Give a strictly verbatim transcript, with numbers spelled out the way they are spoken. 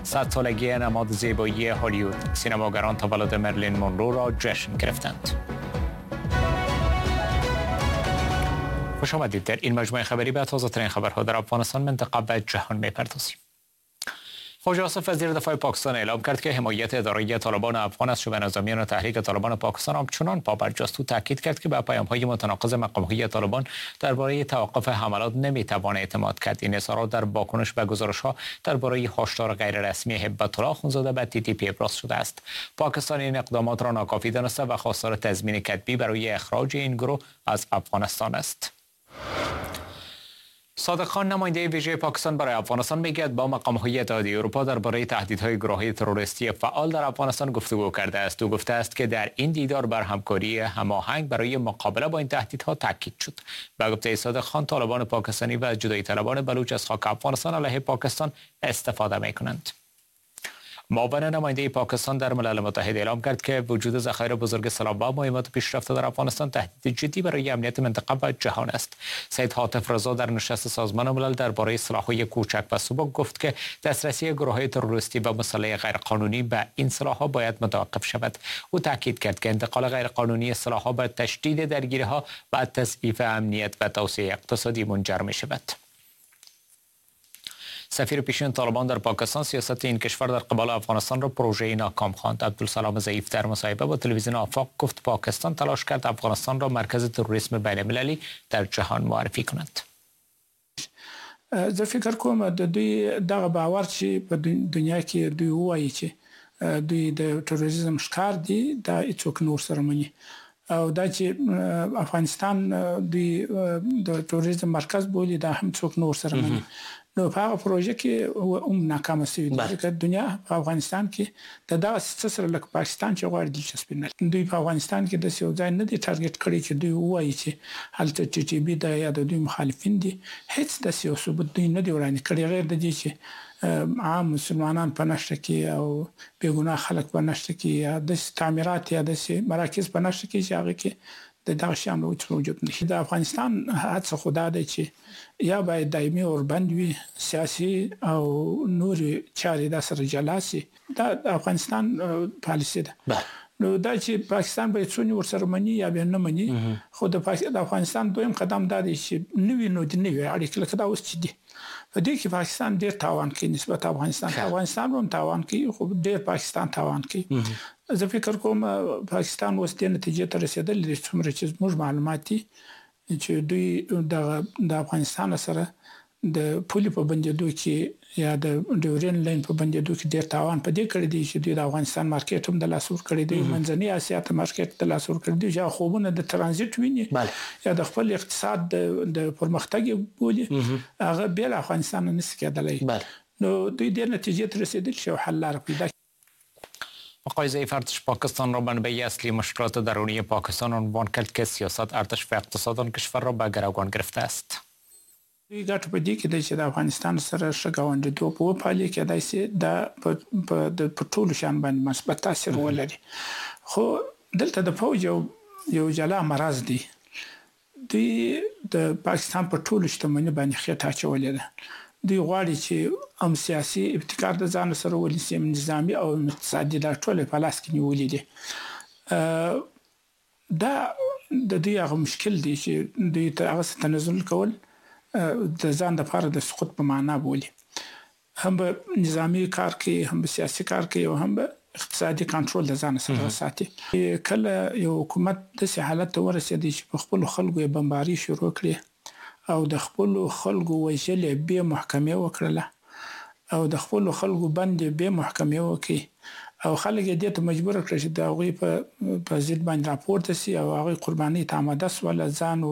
صد سالگی نماد زیبایی هالیوود، سینماگران تولد مرلین مونرو را جشن گرفتند. خوش آمدید. در این مجموعه خبری به تازه ترین خبرها در افغانستان، منطقه و جهان می‌پردازیم. خواجه آصف وزیر دفاع پاکستان اعلام کرد که حمایت اداره طالبان افغان است و به نظامیان تحریک طالبان پاکستان همچنان پابرجاست. او تاکید کرد که به پیام‌های متناقض مقام‌های طالبان درباره توقف حملات نمی‌توان اعتماد کرد. این اظهارات در واکنش به گزارش‌ها درباره هشدار غیررسمی هبت الله اخوندزاده به تی تی پی ابراز شده است. پاکستان این اقدامات را ناکافی دانسته و خواستار تضمین کتبی برای اخراج این گروه از افغانستان است. صادق خان، نماینده ویژه پاکستان برای افغانستان، میگوید با مقام‌های اتحادیه اروپا درباره تهدیدهای گروه‌های تروریستی فعال در افغانستان گفتگو کرده است. او گفته است که در این دیدار بر همکاری هماهنگ برای مقابله با این تهدیدها تاکید شد. به گفته صادق خان، طالبان پاکستانی و جدایی طلبان بلوچ از خاک افغانستان علیه پاکستان استفاده می‌کنند. معاون نماینده پاکستان در ملل متحد اعلام کرد که وجود ذخایر بزرگ سلاح و مهمات پیشرفته در افغانستان تهدید جدی برای امنیت منطقه و جهان است. سید حاتف رضا در نشست سازمان ملل درباره سلاح‌های کوچک و سبک گفت که دسترسی گروه‌های تروریستی و مسلح غیرقانونی به این سلاح‌ها باید متوقف شود. او تاکید کرد که انتقال غیرقانونی سلاح‌ها به تشدید درگیری‌ها و تضعیف امنیت و توسعه اقتصادی منجر می‌شود. سفیر پیشین طالبان در پاکستان سیاست این کشور در قبال افغانستان را پروژه ناکام خواند. عبدالسلام ضعیف در مصاحبه با تلویزیون آفاق گفت پاکستان تلاش کرد افغانستان را مرکز تروریسم بین‌المللی در جهان معرفی کند. زه فکر کوم د دوی دغه باور چې په دنیا کې دوی وایي چې دوی د تروریزم ښکار دي دا هیڅوک نور سره مني او دا چې افغانستان دوی د تروریزم مرکز بولي دا هم څوک نور سره مني. نو په هغه پروژه کې هم ناکام شوی دی چې دنیا په افغانستان کې د دغه سره لکه پاکستان چې غواړي دلچسپي نه لري. دوی په افغانستان کې د یو ځای نه دی ټارګټ کړی چې دوی وایي چې هلته ټي ټي بي د یا د دوی مخالفین دي. هیڅ د یو ثبوت دوی نه دی وړاندې کړی غیر د دې چې عام مسلمانان په نشته کې او بیګناه خلک په نشته کې یا د تعمیرات یا د مراکز په نشته کې چې هغه کې د دغه شیانو موجود نشي. د افغانستان هڅه خدا ده چې یا باید دایمي اوربند وي، سیاسي او نور چارې د سره جلا سي. دا د افغانستان پالیسي ده. نو دا چې پاکستان به څونی ورسره مني یا به نه مني، خو د افغانستان دویم قدم دا دی چې نوی نو د نوی اړیکې لکه دا اوس چې دي په دې کې پاکستان ډیر تاوان کوي نسبت افغانستان. افغانستان هم تاوان کوي خو ډیر پاکستان تاوان کوي. زه فکر کوم پاکستان اوس د نتیجې ته رسیدلی څومره چې موږ معلومات دي چې دوی د افغانستان سره د پولي په بندیدو کې یا د ډیورین لاین په بندیدو کې ډیر تاوان په دې کړی دی چې د افغانستان مارکیټ هم د لاسور کړی دی، منځنۍ اسیا ته مارکیټ د لاسور کړی دی چې خوبونه د ترانزیت ویني یا د خپل اقتصاد د پرمختګ بولي هغه بیل افغانستان نه سکه دلای. نو دوی د نتیجې ته رسیدل شو حل لاره پیدا. آقای ضعیف، ارتش پاکستان را منبع اصلی مشکلات درونی پاکستان عنوان کرد که سیاست ارتش و اقتصاد آن کشور را به گروگان گرفته است. دوی ګټه په دې کې دی چې د افغانستان سره ښه ګاونډیتوب وپالي، کېدای شي دا په ټولو شیانو باندې مثبت تاثیر ولري. خو دلته د فوج یو جلا مرض دی. دوی د پاکستان په ټولو شتمنۍ باندې خېټه اچولې ده. دوی غواړي چې هم سیاسي ابتکار د ځان سره ولسي، نظامی او اقتصادي دا ټول په لاس کې نیولې دي. دا د دوی هغه مشکل دی چې دوی ته هغه تنزل کول د ځان لپاره د سقوط په معنا بولي. هم به نظامی کار کوي، هم به سیاسي کار کوي او هم به اقتصادي کنټرول د ځان سره ساتي. کله یو حکومت د سه حالت ته ورسېدي چې په خپل خلکو یې بمباري شروع کړي او د خپل خلکو وژلې به محکمه وکړه او د خپل خلکو باندې به محکمه وکړي او خلک دې ته مجبور کړي چې دا غوي په په ضد باندې راپورته سي او هغه قرباني ته آماده سول ځان